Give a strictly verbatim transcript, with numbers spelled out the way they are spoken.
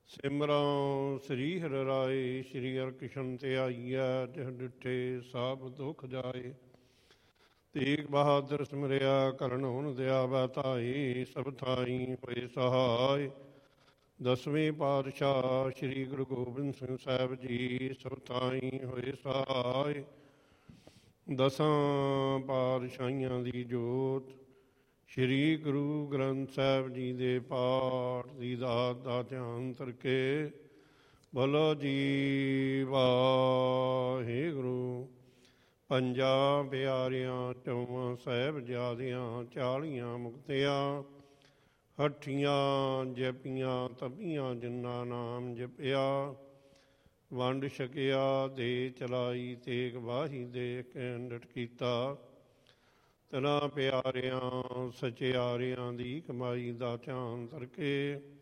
ਸਿਮਰਉ ਸ੍ਰੀ ਹਰਿ ਰਾਏ, ਸ੍ਰੀ ਹਰਿਕ੍ਰਿਸ਼ਨ ਤੇ ਆਈਐ, ਤਿਹ ਡਿਠੇ ਸਭ ਦੁਖ ਜਾਏ। ਤੇਗ ਬਹਾਦਰ ਸਿਮਰਿਆ, ਕਰਨ ਹੁਣ ਦਿਆ ਬਤਾਈ, ਸਭ ਥਾਈ ਹੋਏ ਸਹਾਏ। ਦਸਵੇਂ ਪਾਤਸ਼ਾਹ ਸ੍ਰੀ ਗੁਰੂ ਗੋਬਿੰਦ ਸਿੰਘ ਸਾਹਿਬ ਜੀ, ਸਭ ਥਾਈ ਹੋਏ ਸਹਾਏ। ਦਸਾਂ ਪਾਤਸ਼ਾਹੀਆਂ ਦੀ ਜੋਤ, ਸ਼੍ਰੀ ਗੁਰੂ ਗ੍ਰੰਥ ਸਾਹਿਬ ਜੀ ਦੇ ਪਾਠ ਦੀ ਦਾਤ ਦਾ ਧਿਆਨ ਕਰਕੇ ਬੋਲੋ ਜੀ ਵਾਹਿਗੁਰੂ। ਪੰਜਾਂ ਪਿਆਰਿਆਂ ਚੌਵਾਂ ਸਾਹਿਬਜ਼ਾਦਿਆਂ, ਚਾਲੀਆਂ ਮੁਕਤਿਆਂ, ਹੱਠੀਆਂ ਜਪੀਆਂ ਤਪੀਆਂ, ਜਿਨ੍ਹਾਂ ਨਾਮ ਜਪਿਆ ਵੰਡ ਛਕਿਆ, ਦੇ ਚਲਾਈ ਤੇਗ ਵਾਹੀ ਦੇ ਕੈਂਡਟ ਕੀਤਾ। ਤਿਨਾਂ ਪਿਆਰਿਆਂ ਸਚਿਆਰਿਆਂ ਦੀ ਕਮਾਈ ਦਾ ਧਿਆਨ ਕਰਕੇ